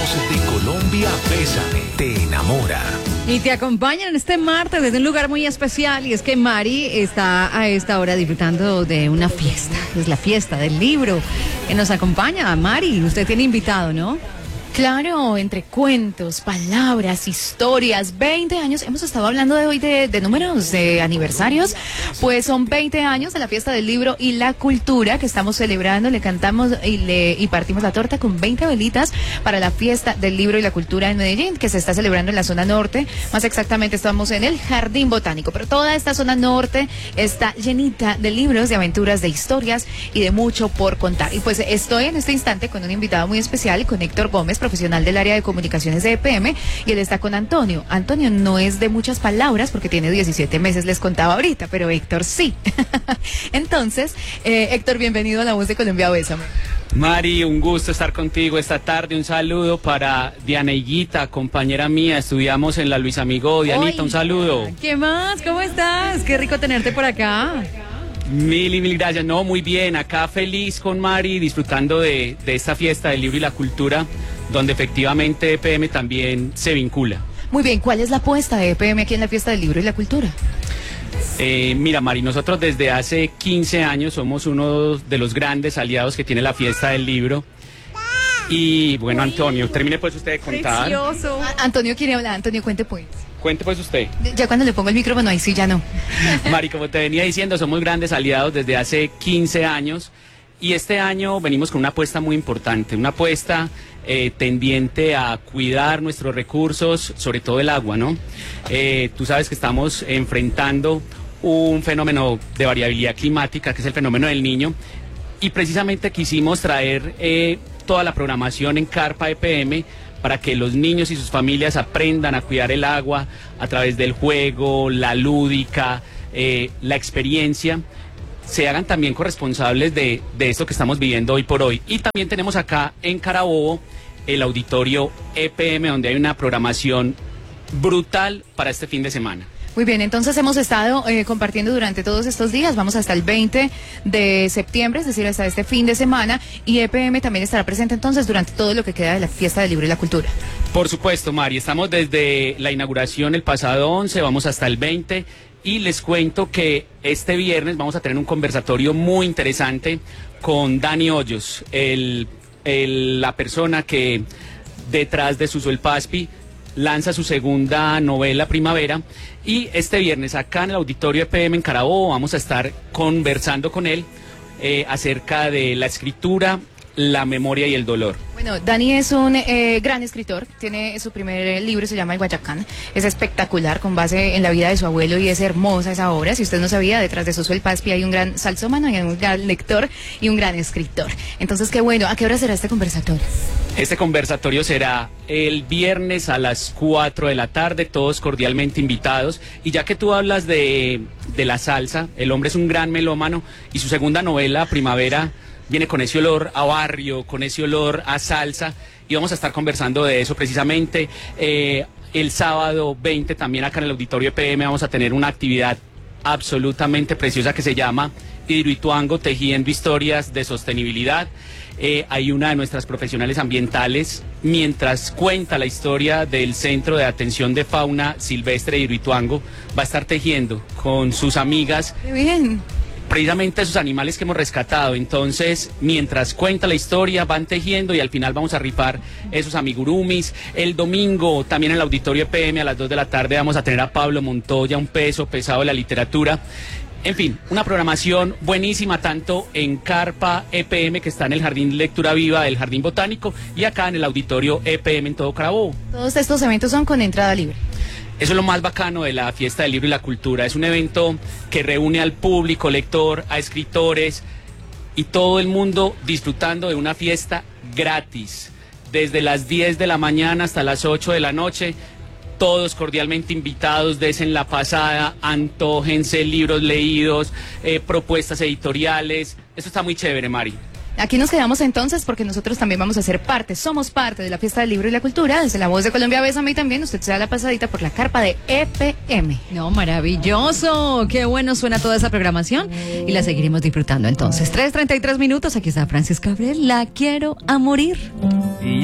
voz de Colombia, Bésame, te enamora. Y te acompañan en este martes desde un lugar muy especial, y es que Mari está a esta hora disfrutando de una fiesta, es la fiesta del libro, que nos acompaña. Mari, usted tiene invitado, ¿no? Claro, entre cuentos, palabras, historias, 20 años, hemos estado hablando de hoy de números, de aniversarios, pues son 20 años de la fiesta del libro y la cultura que estamos celebrando, le cantamos y partimos la torta con 20 velitas para la fiesta del libro y la cultura en Medellín, que se está celebrando en la zona norte, más exactamente estamos en el Jardín Botánico, pero toda esta zona norte está llenita de libros, de aventuras, de historias y de mucho por contar. Y pues estoy en este instante con un invitado muy especial, con Héctor Gómez, profesional del área de comunicaciones de EPM, y él está con Antonio. Antonio no es de muchas palabras porque tiene 17 meses, les contaba ahorita, pero Héctor sí. Entonces, Héctor, bienvenido a La Voz de Colombia, Bésame. Mari, un gusto estar contigo esta tarde. Un saludo para Diana Higuita, compañera mía. Estudiamos en la Luis Amigo. Dianita, un saludo. ¿Qué más? ¿Cómo estás? Qué rico tenerte por acá. Mil gracias. No, muy bien. Acá feliz con Mari, disfrutando de esta fiesta del libro y la cultura, donde efectivamente EPM también se vincula. Muy bien, ¿cuál es la apuesta de EPM aquí en la fiesta del libro y la cultura? Mira, Mari, nosotros desde hace 15 años somos uno de los grandes aliados que tiene la fiesta del libro. Y bueno, Antonio, termine pues usted de contar. Precioso. Antonio quiere hablar. Antonio, cuente pues. Cuente pues usted. Ya cuando le pongo el micrófono, ahí sí, ya no. Mari, como te venía diciendo, somos grandes aliados desde hace 15 años. Y este año venimos con una apuesta muy importante, una apuesta tendiente a cuidar nuestros recursos, sobre todo el agua, ¿no? Tú sabes que estamos enfrentando un fenómeno de variabilidad climática, que es el fenómeno del Niño, y precisamente quisimos traer toda la programación en Carpa EPM para que los niños y sus familias aprendan a cuidar el agua a través del juego, la lúdica, la experiencia, se hagan también corresponsables de esto que estamos viviendo hoy por hoy. Y también tenemos acá en Carabobo el auditorio EPM, donde hay una programación brutal para este fin de semana. Muy bien, entonces hemos estado compartiendo durante todos estos días, vamos hasta el 20 de septiembre, es decir, hasta este fin de semana, y EPM también estará presente entonces durante todo lo que queda de la fiesta del libro y la cultura. Por supuesto, Mari, estamos desde la inauguración el pasado 11, vamos hasta el 20, y les cuento que este viernes vamos a tener un conversatorio muy interesante con Dani Hoyos, la persona que detrás de Suso el Paspi lanza su segunda novela Primavera, y este viernes acá en el auditorio EPM en Carabobo vamos a estar conversando con él acerca de la escritura, la memoria y el dolor. Bueno, Dani es un gran escritor, tiene su primer libro, se llama El Guayacán, es espectacular, con base en la vida de su abuelo, y es hermosa esa obra. Si usted no sabía, detrás de Suso el Paspi hay un gran salsómano, hay un gran lector y un gran escritor. Entonces, qué bueno. ¿A qué hora será este conversatorio? Este conversatorio será el viernes a las 4 de la tarde, todos cordialmente invitados. Y ya que tú hablas de la salsa, el hombre es un gran melómano, y su segunda novela, Primavera, viene con ese olor a barrio, con ese olor a salsa, y vamos a estar conversando de eso precisamente. El sábado 20 también acá en el auditorio EPM vamos a tener una actividad absolutamente preciosa que se llama Hidroituango, tejiendo historias de sostenibilidad. Hay una de nuestras profesionales ambientales, mientras cuenta la historia del Centro de Atención de Fauna Silvestre de Hidroituango, va a estar tejiendo con sus amigas. ¡Qué bien! Precisamente esos animales que hemos rescatado. Entonces, mientras cuenta la historia, van tejiendo, y al final vamos a rifar esos amigurumis. El domingo, también en el auditorio EPM, a las 2 de la tarde, vamos a tener a Pablo Montoya, un peso pesado de la literatura. En fin, una programación buenísima, tanto en Carpa EPM, que está en el Jardín Lectura Viva del Jardín Botánico, y acá en el auditorio EPM en todo Carabobo. Todos estos eventos son con entrada libre. Eso es lo más bacano de la fiesta del libro y la cultura. Es un evento que reúne al público lector, a escritores, y todo el mundo disfrutando de una fiesta gratis. Desde las 10 de la mañana hasta las 8 de la noche, todos cordialmente invitados, desen la pasada, antójense, libros leídos, propuestas editoriales. Eso está muy chévere, Mari. Aquí nos quedamos entonces porque nosotros también vamos a ser parte, somos parte de la fiesta del libro y la cultura. Desde La Voz de Colombia, Bésame, y también usted se da la pasadita por la carpa de EPM. No, maravilloso. Qué bueno suena toda esa programación y la seguiremos disfrutando entonces. 3:33 minutos, aquí está Francis Cabrel, La Quiero a Morir.